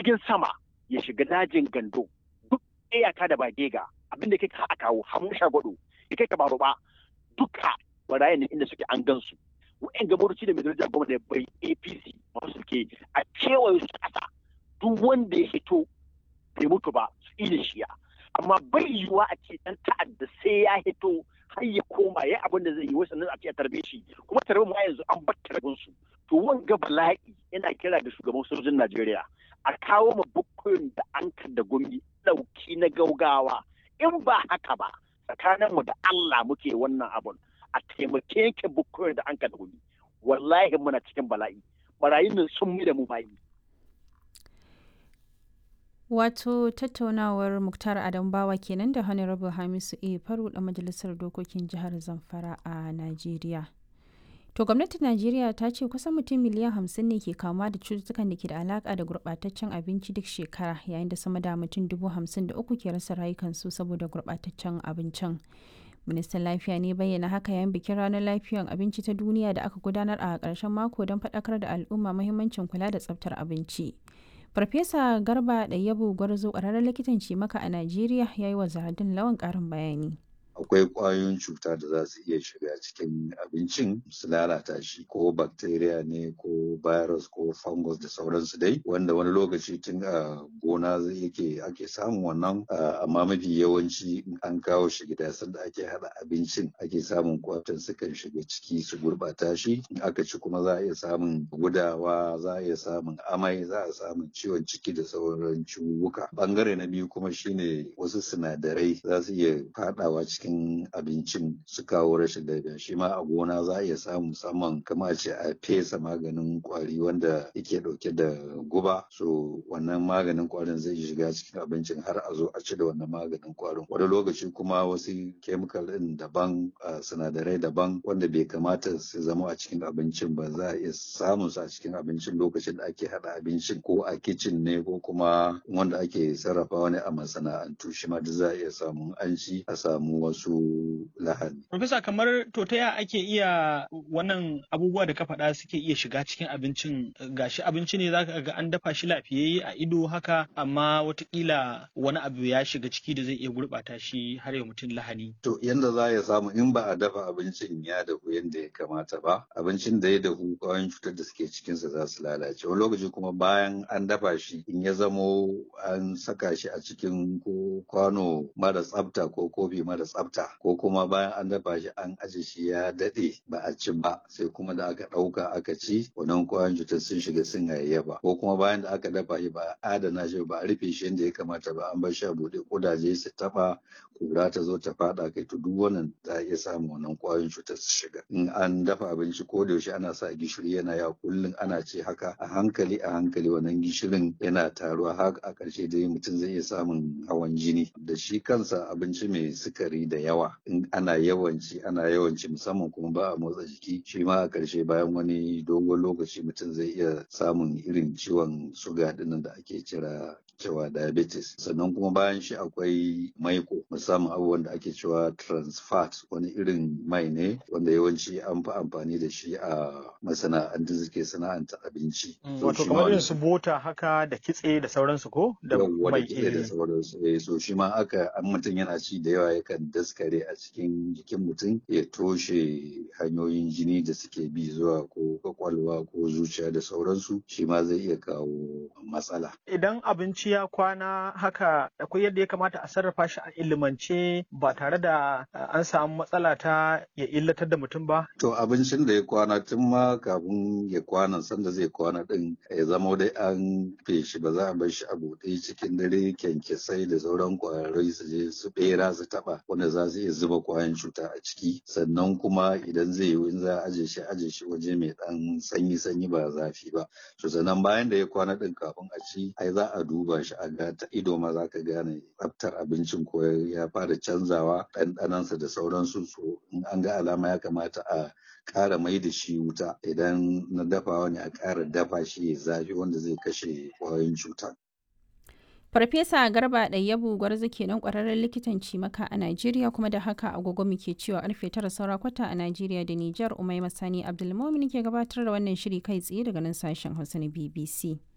jirgin sama ya shiga dajin Gando duk iyaka da Bagega abin da kai ka kawo hamu shagwado ya kai ka baro ba duka barayin inda suke an gansu wa'in gabaruci da mai daraja gwamnati da bai APC masu suke a kewaye su kasa duk wanda ya hito bai mutu ba su ile shiya amma bai yiwuwa a ce dan ta'adda sai ya hito har ya koma ya abin da zai yi wasu nan a ce a tarbe shi kuma tarbe ma yanzu an bar tarbin su to wanga bala'i yana kira da shugaban sojojin Najeriya a kawo ma bukkoyin da an da gumi dauki na gaugawa in ba haka ba tsakaninmu da Allah muke wannan abun a taimake yanke bukkoyin da an da gumi wallahi muna cikin bala'i barayin nan sun mu da mu bayi. Wato tattaunawar Muktar Adam Bawa kenan da Honorable Hamisu A. Faru da Majalisar Dokokin Jihar Zamfara a Najeriya. To gwamnatin Najeriya ta ce kusan mutum miliyan 50 ne ke kamuwa da cututtukan da ke da alaka da gurbataccen abinci duk shekara yayin da sama da mutum 53,000 ke rasa rayukansu saboda gurbataccen abincin. Ministan Lafiya ne bayyana haka yayin bikin ranar lafiyar abinci ta duniya da aka gudanar a ƙarshen mako don faɗakar da al'umma muhimmancin kula da tsaftar abinci. Farfesa Garba Ɗayyabu Gwarzo ƙwararren likitan cimaka a Najeriya ya yi wa Zahardin Lawan ƙarin bayani. Akwai ƙwayoyin cuta da za su iya shiga cikin abincin su lalata shi ko bacteria ne ko virus ko fungus da sauransu dai wanda wani lokaci tun a gona ake samun wannan amma mafi yawanci in an kawo shi gida sanda ake haɗa abincin ake samun kwatan sukan shiga ciki su gurɓata shi in aka ci kuma za a iya samun gudawa za a iya samun amai za a samun ciwon ciki da sauran ciwuka. Bangare na biyu kuma shine wasu sinadarai za su iya faɗawa cikin abincin su kawo rashin lafiya shi ma a gona za a iya samu musamman kama ce a fesa maganin kwari wanda yake dauke da guba so wannan maganin kwarin zai shiga cikin abincin har a zo a ci da wannan maganin kwarin wani lokaci kuma wasu chemical din daban sinadarai daban wanda bai kamata su zama a cikin abincin ba za a iya samun su a cikin abincin lokacin da ake hada abincin ko a kicin ne ko kuma wanda ake sarrafa ne a masana'antu shi ma duk za a iya samun an ci a samu wasu lahani. Profesa kamar to ta ya ake iya wannan abubuwa da ka faɗa suke iya shiga cikin abincin gashi abinci ne zaka ga an dafa shi lafiyayye a ido haka amma watakila wani abu ya shiga ciki da zai iya gurɓata shi har ya mutum lahani. To yanda za ya samu in ba a dafa abincin ya dahu yanda ya kamata ba abincin da ya dahu kwayoyin cutar da suke cikinsa za su lalace wani lokaci kuma bayan an dafa shi in ya zamo an saka shi a cikin ko kwano mara tsafta ko kofi mara tsafta ko kuma bayan an dafa shi an aje shi ya daɗe ba a ci ba sai kuma da aka ɗauka aka ci wannan kwayoyin cutar sun shiga sun hayayyafa ko kuma bayan da aka dafa shi ba a adana shi ba a rufe shi yadda ya kamata ba an bar shi a buɗe kudaje su taɓa kura ta zo ta faɗa kai to duk wannan za a iya samun wannan kwayoyin cutar su shiga in an dafa abinci ko da yaushe ana sa gishiri yana ya kullum ana ce haka a hankali wannan gishirin yana taruwa har a ƙarshe dai mutum zai iya samun hawan jini da shi kansa abinci mai sukari da yawa in ana yawanci musamman kuma ba a motsa jiki shi ma a ƙarshe bayan wani dogon lokaci mutum zai iya samun irin ciwon suga dinnan da ake cewa diabetes sannan kuma bayan shi akwai maiko musamman abubuwan da ake cewa trans fat wani irin mai ne wanda yawanci an fi amfani da shi a masana'antu suke sana'anta abinci. Wato kamar irin su bota haka da kitse da sauransu ko da mai kitse da sauransu so shi ma aka an mutum yana ci da yawa yakan daskare a cikin jikin mutum ya toshe hanyoyin jini da suke bi zuwa ko kwakwalwa ko zuciya da sauransu shi ma zai iya kawo matsala. Idan abinci ya kwana haka akwai yadda ya kamata a sarrafa shi a ilimance ba tare da an samu matsala ta ya illatar da mutum ba? To abincin da ya kwana tun ma kafin ya kwana sanda zai kwana din ya zama dai an feshi ba za a bar shi a buɗe cikin dare kyankyasai da sauran ƙwarai su je su ɓera su taɓa wanda za su iya zuba kwayan cuta a ciki sannan kuma idan zai yi in za a aje shi waje mai ɗan sanyi ba zafi ba so sannan bayan da ya kwana din kafin a ci ai za a duba shi a ga ta ido ma za ka gane tsaftar abincin ko ya fara canzawa ɗanɗanansa da sauransu so in an ga alama ya kamata a ƙara mai da shi wuta idan na dafawa ne a ƙara dafa shi ya zafi wanda zai kashe ƙwayoyin cuta. Farfesa Garba Ɗayyabu Gwarzo kenan ƙwararren likitan cimaka a Najeriya kuma da haka agogo muke cewa karfe 9 saura kwata a Najeriya da Nijar Umaima Sani Abdulmumin ke gabatar da wannan shiri kai tsaye daga nan sashen Hausa na BBC.